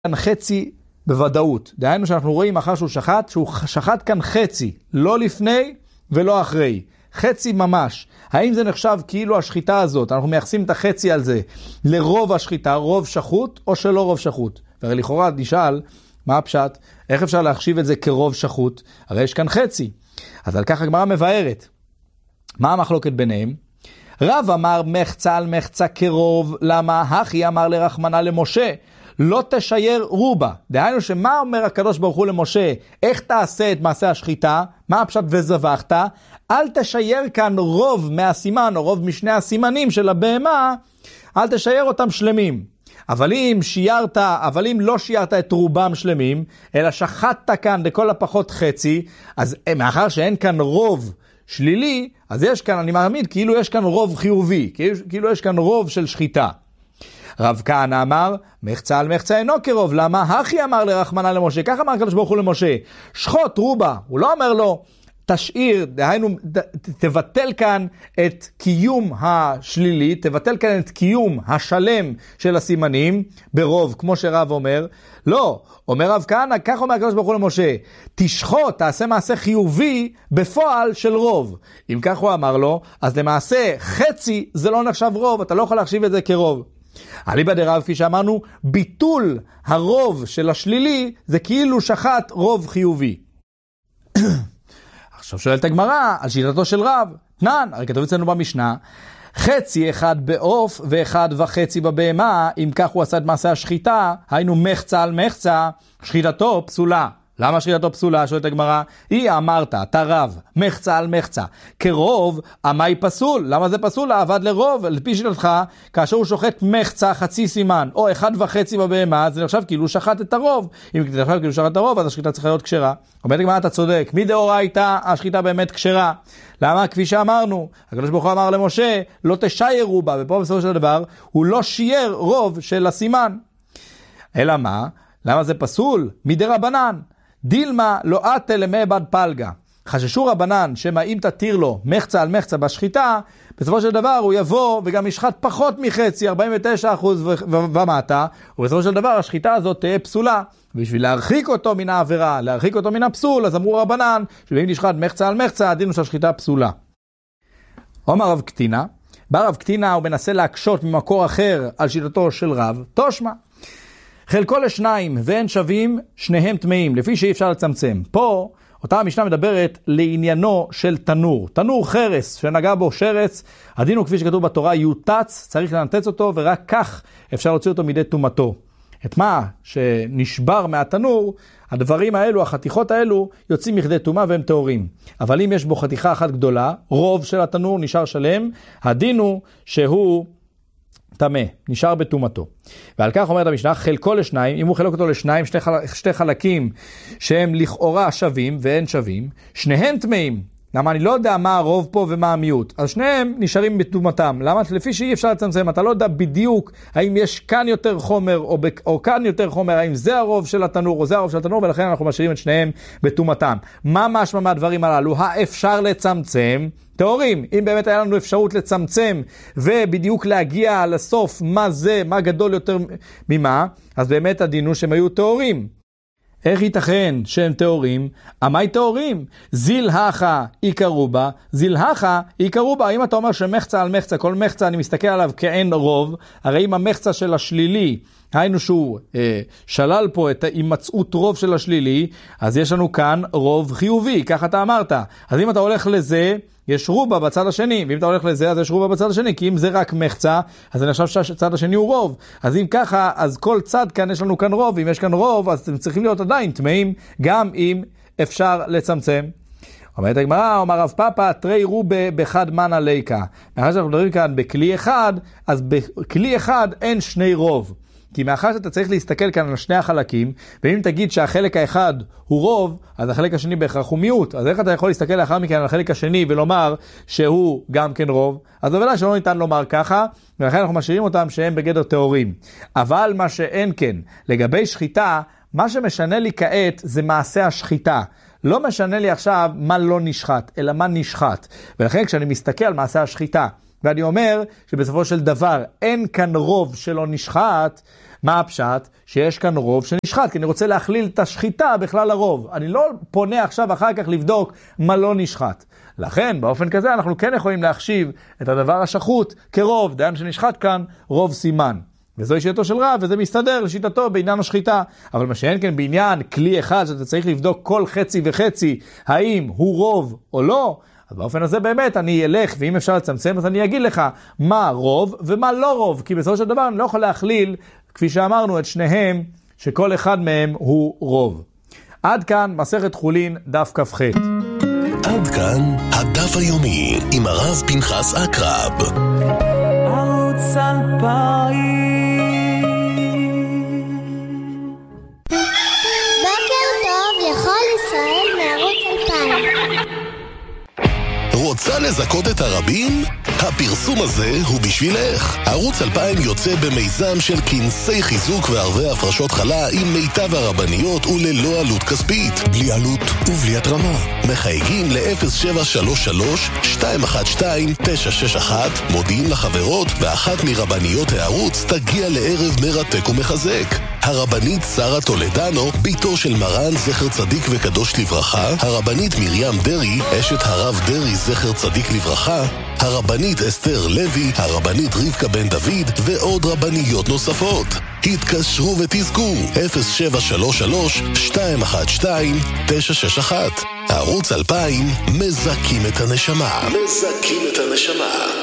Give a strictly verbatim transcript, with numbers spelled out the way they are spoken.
כאן חצי בוודאות. דהיינו שאנחנו רואים אחר שהוא שחט, שהוא שחט כאן חצי, לא לפני ולא אחרי. חצי ממש. האם זה נחשב כאילו השחיטה הזאת, אנחנו מייחסים את החצי על זה, לרוב השחיטה, רוב שחוט, או שלא רוב שחוט? והרי לכאורה נשאל, מה הפשט? איך אפשר להחשיב את זה כרוב שחוט? הרי יש כאן חצי. אז על כך הגמרא מבארת. מה המחלוקת ביניהם? רב אמר מחצה על מחצה כרוב, למה? הכי אמר לרחמנה למשה, לא תשייר רובה. דהיינו שמה אומר הקדוש ברוך הוא למשה? איך תעשה את מעשה השחיטה? מה הפשט וזבחת? אל תשייר כאן רוב מהסימן או רוב משני הסימנים של הבהמה, אל תשייר אותם שלמים. אבל אם שיירת, אבל אם לא שיירת את רובם שלמים, אלא שחטת כאן לכל הפחות חצי, אז מאחר שאין כאן רוב שלילי, אז יש כאן, אני מעמיד, כאילו יש כאן רוב חיובי, כאילו, כאילו יש כאן רוב של שחיטה. רב כהנא אמר, מחצה על מחצה אינו כרוב, למה? הכי אמר לרחמנה למשה, כך אמר הקדוש ברוך הוא למשה, שחוט רובה, הוא לא אומר לו, תשאיר, דהיינו, תבטל כאן את קיום השלילי, תבטל כאן את קיום השלם של הסימנים, ברוב, כמו שרב אומר, לא, אומר רב כהנא, כך אומר הקדוש ברוך הוא למשה, תשחוט, תעשה מעשה חיובי בפועל של רוב. אם כך הוא אמר לו, אז למעשה חצי זה לא נחשב רוב, אתה לא יכול להחשיב את זה כרוב. אליבא דרב, כפי שאמרנו, ביטול הרוב של השלילי, זה כאילו שחט רוב חיובי. עכשיו שואלת הגמרא על שיטתו של רב, תנן, הרי כתוב אצלנו במשנה, חצי אחד בעוף ואחד וחצי בבהמה, אם כך הוא עשה את מעשה השחיטה, היינו מחצה על מחצה, שחיטתו פסולה. למה שחיטתו פסולה? שואלת הגמרא, היא אמרת, אתה רב, מחצה על מחצה, כרוב, המאי פסול. למה זה פסול? עבד לרוב, לפי שיטתך, כאשר הוא שוחט מחצה חצי סימן, או אחד וחצי בבהמה, זה נחשב כאילו שחט את הרוב. אם זה נחשב כאילו שחט את הרוב, אז השחיטה צריכה להיות כשרה. אומרת הגמרא, אתה צודק, מדאורייתא השחיטה באמת כשרה. למה? כפי שאמרנו, הקדוש ברוך הוא אמר למשה, לא תשיירו בה, ופה בסופו של דבר, הוא לא שייר רוב של הסימן. אלא מה? למה זה פסול? מדרבנן. דילמה לא אטה למעבד פלגה. חששו רבנן שמה אם תתיר לו מחצה על מחצה בשחיטה, בסופו של דבר הוא יבוא וגם ישחט פחות מחצי, ארבעים ותשעה אחוז ומטה, ובסופו של דבר השחיטה הזאת תהיה פסולה. בשביל להרחיק אותו מן העבירה, להרחיק אותו מן הפסול, אז אמרו רבנן, שאם נשחט מחצה על מחצה, הדין הוא שהשחיטה פסולה. אומר רב קטינה, בא רב קטינה הוא מנסה להקשות ממקור אחר על שיטתו של רב, תושמה. חלקו לשניים ואין שווים, שניהם טמאים, לפי שאי אפשר לצמצם. פה, אותה המשנה מדברת לעניינו של תנור. תנור חרס, שנגע בו שרץ, הדין הוא כפי שכתוב בתורה, יוטץ, צריך לנתץ אותו, ורק כך אפשר להוציא אותו מידי תומתו. את מה שנשבר מהתנור, הדברים האלו, החתיכות האלו, יוצאים מכדי תומה והם טהורים. אבל אם יש בו חתיכה אחת גדולה, רוב של התנור נשאר שלם, הדין הוא שהוא טמא, נשאר בתומתו. ועל כך אומרת המשנה, חלקו לשניים, אם הוא חלק אותו לשניים, שתי, חל... שתי חלקים שהם לכאורה שווים ואין שווים, שניהם טמאים. למה אני לא יודע מה הרוב פה ומה המיעוט. אז שניהם נשארים בתומתם. למה? לפי שאי אפשר לצמצם, אתה לא יודע בדיוק האם יש כאן יותר חומר או, ב... או כאן יותר חומר, האם זה הרוב של התנור או זה הרוב של התנור, ולכן אנחנו משאירים את שניהם בתומתם. מה משמע מהדברים הללו? האפשר לצמצם? טהורים. אם באמת היה לנו אפשרות לצמצם ובדיוק להגיע לסוף מה זה, מה גדול יותר ממה, אז באמת הדין הוא שהם היו טהורים. איך ייתכן שהם טהורים? עמי טהורים? זילהכה יקראו בה, זילהכה יקראו בה. אם אתה אומר שמחצה על מחצה, כל מחצה אני מסתכל עליו כאין רוב, הרי אם המחצה של השלילי, היינו שהוא אה, שלל פה את ההימצאות רוב של השלילי, אז יש לנו כאן רוב חיובי, כך אתה אמרת. אז אם אתה הולך לזה, יש רובה בצד השני, ואם אתה הולך לזה, אז יש רובה בצד השני, כי אם זה רק מחצה, אז אני חושב שהצד השני הוא רוב. אז אם ככה, אז כל צד כאן יש לנו כאן רוב, אם יש כאן רוב, אז אתם צריכים להיות עדיין טמאים, גם אם אפשר לצמצם. אומרת הגמרא, אומר רב פאפא, תרי רובה בחד מנה ליקה. מאחר שאנחנו מדברים כאן בכלי אחד, אז בכלי אחד אין שני רוב. כי מאחר שאתה צריך להסתכל כאן על שני החלקים, ואם תגיד שהחלק האחד הוא רוב, אז החלק השני בהכרח הוא מיעוט. אז איך אתה יכול להסתכל לאחר מכן על החלק השני ולומר שהוא גם כן רוב? אז בוודאי שלא ניתן לומר ככה, ולכן אנחנו משאירים אותם שהם בגדר טהורים. אבל מה שאין כן, לגבי שחיטה, מה שמשנה לי כעת זה מעשה השחיטה. לא משנה לי עכשיו מה לא נשחט, אלא מה נשחט. ולכן כשאני מסתכל על מעשה השחיטה, ואני אומר שבסופו של דבר אין כאן רוב שלא נשחט, מה הפשט? שיש כאן רוב שנשחט, כי אני רוצה להכליל את השחיטה בכלל הרוב. אני לא פונה עכשיו אחר כך לבדוק מה לא נשחט. לכן, באופן כזה, אנחנו כן יכולים להחשיב את הדבר השחוט כרוב, דיין שנשחט כאן, רוב סימן. וזוהי שיטתו של רב, וזה מסתדר לשיטתו בעניין השחיטה. אבל מה שאין כן בעניין כלי אחד, שאתה צריך לבדוק כל חצי וחצי, האם הוא רוב או לא, אז באופן הזה באמת אני אלך, ואם אפשר לצמצם, אז אני אגיד לך מה רוב ומה לא רוב, כי בסופו של דבר אני לא יכול להכליל, כפי שאמרנו, את שניהם, שכל אחד מהם הוא רוב. עד כאן מסכת חולין דף כ"ח. עד כאן הדף היומי עם הרב פנחס אקרב. ערוץ אלפיים. בוקר טוב לכל ישראל מערוץ אלפיים. רוצה לזכות את הרבים? הפרסום הזה הוא בשבילך. ערוץ אלפיים יוצא במיזם של כנסי חיזוק וערבי הפרשות חלה עם מיטב הרבניות וללא עלות כספית. בלי עלות ובלי התרמה. מחייגים ל-אפס שבע שלוש שלוש שתיים אחת שתיים תשע שש אחת, מודיעים לחברות, ואחת מרבניות הערוץ תגיע לערב מרתק ומחזק. הרבנית שרה טולדנו, ביתו של מרן זכר צדיק וקדוש לברכה, הרבנית מרים דרי, אשת הרב דרי זכר צדיק לברכה, הרבנית אסתר לוי, הרבנית רבקה בן דוד, ועוד רבניות נוספות. התקשרו ותזכו, אפס שבע שלוש שלוש שתיים אחת שתיים תשע שש אחת. ערוץ אלפיים, מזכים את הנשמה. מזכים את הנשמה.